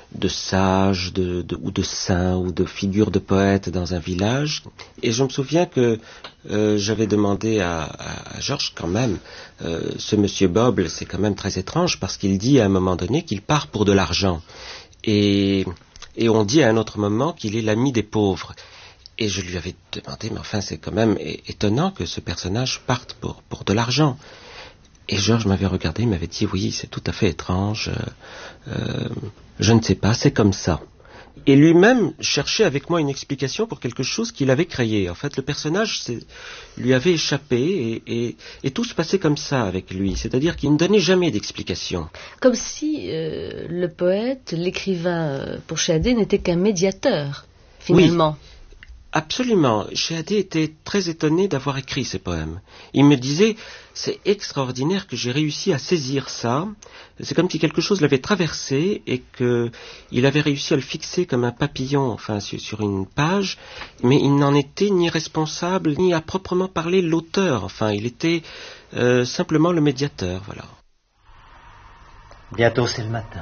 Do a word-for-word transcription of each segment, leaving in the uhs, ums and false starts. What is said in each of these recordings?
de sages de, de, ou de saints ou de figures de poètes dans un village. Et je me souviens que euh, j'avais demandé à, à, à Georges quand même, euh, ce monsieur Boble, c'est quand même très étrange parce qu'il dit à un moment donné qu'il part pour de l'argent. Et, et on dit à un autre moment qu'il est l'ami des pauvres. Et je lui avais demandé, mais enfin c'est quand même étonnant que ce personnage parte pour, pour de l'argent. Et Georges m'avait regardé, il m'avait dit, oui, c'est tout à fait étrange, euh, euh, je ne sais pas, c'est comme ça. Et lui-même cherchait avec moi une explication pour quelque chose qu'il avait créé. En fait, le personnage lui avait échappé et, et, et tout se passait comme ça avec lui. C'est-à-dire qu'il ne donnait jamais d'explication. Comme si euh, le poète, l'écrivain pour Chéadé n'était qu'un médiateur, finalement. Oui. Absolument. Chéadé était très étonné d'avoir écrit ces poèmes. Il me disait, c'est extraordinaire que j'ai réussi à saisir ça. C'est comme si quelque chose l'avait traversé et qu'il avait réussi à le fixer comme un papillon, enfin, sur, sur une page, mais il n'en était ni responsable, ni à proprement parler l'auteur. Enfin, il était euh, simplement le médiateur, voilà. Bientôt c'est le matin.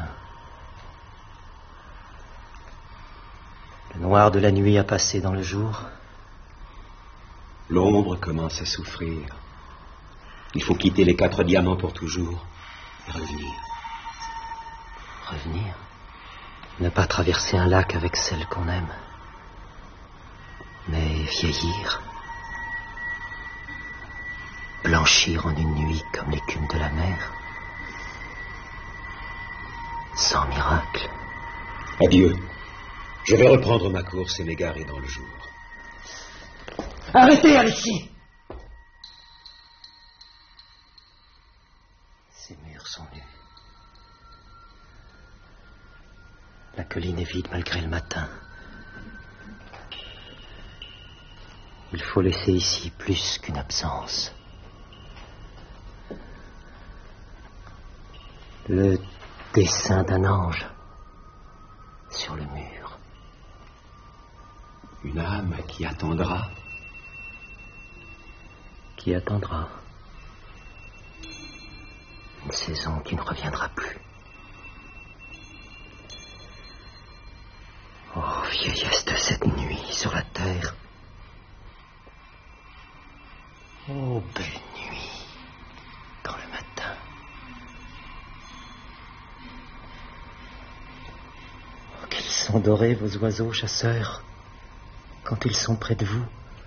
Le noir de la nuit a passé dans le jour. L'ombre commence à souffrir. Il faut quitter les quatre diamants pour toujours et revenir. Revenir? Ne pas traverser un lac avec celle qu'on aime. Mais vieillir. Blanchir en une nuit comme l'écume de la mer. Sans miracle. Adieu. Je vais reprendre ma course et m'égarer dans le jour. Arrêtez, Alexis! Ces murs sont nus. La colline est vide malgré le matin. Il faut laisser ici plus qu'une absence. Le dessin d'un ange sur le mur. Une âme qui attendra. Qui attendra. Une saison qui ne reviendra plus. Oh, vieillesse de cette nuit sur la terre. Oh, belle nuit dans le matin. Oh, qu'ils sont dorés, vos oiseaux chasseurs, quand ils sont près de vous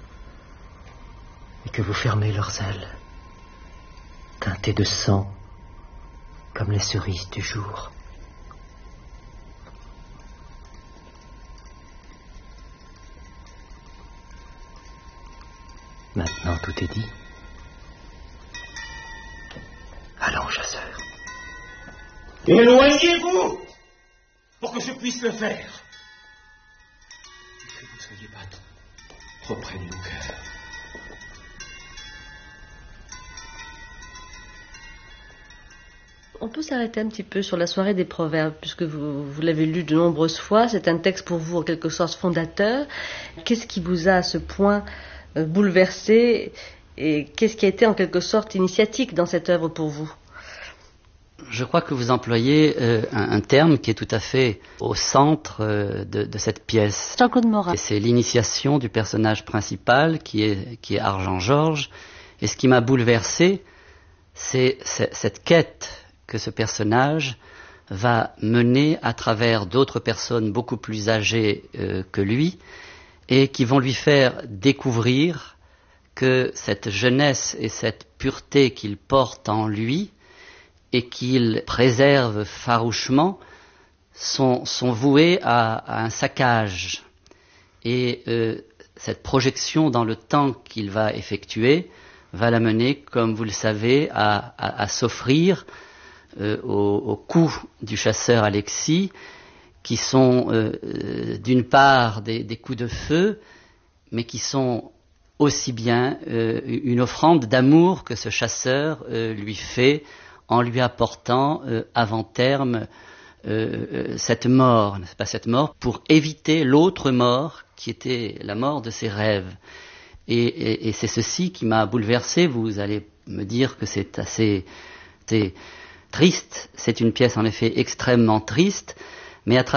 et que vous fermez leurs ailes, teintées de sang comme les cerises du jour. Maintenant tout est dit. Allons, chasseurs. Éloignez-vous pour que je puisse le faire. Que vous soyez battus, reprennent nos cœurs. On peut s'arrêter un petit peu sur la soirée des proverbes, puisque vous, vous l'avez lu de nombreuses fois. C'est un texte pour vous en quelque sorte fondateur. Qu'est-ce qui vous a à ce point euh, bouleversé et qu'est-ce qui a été en quelque sorte initiatique dans cette œuvre pour vous? Je crois que vous employez euh, un, un terme qui est tout à fait au centre euh, de, de cette pièce. Jean-Claude Morat. Et c'est l'initiation du personnage principal qui est, qui est Argent Georges. Et ce qui m'a bouleversé, c'est, c'est cette quête que ce personnage va mener à travers d'autres personnes beaucoup plus âgées euh, que lui et qui vont lui faire découvrir que cette jeunesse et cette pureté qu'il porte en lui et qu'il préserve farouchement sont, sont vouées à, à un saccage. Et euh, cette projection dans le temps qu'il va effectuer va l'amener, comme vous le savez, à, à, à s'offrir euh, au, au cou du chasseur Alexis, qui sont euh, euh, d'une part des, des coups de feu, mais qui sont aussi bien euh, une offrande d'amour que ce chasseur euh, lui fait en lui apportant euh, avant terme euh, euh, cette mort, n'est-ce pas, cette mort pour éviter l'autre mort qui était la mort de ses rêves. Et, et, et c'est ceci qui m'a bouleversé. Vous allez me dire que c'est assez c'est triste. C'est une pièce en effet extrêmement triste, mais à travers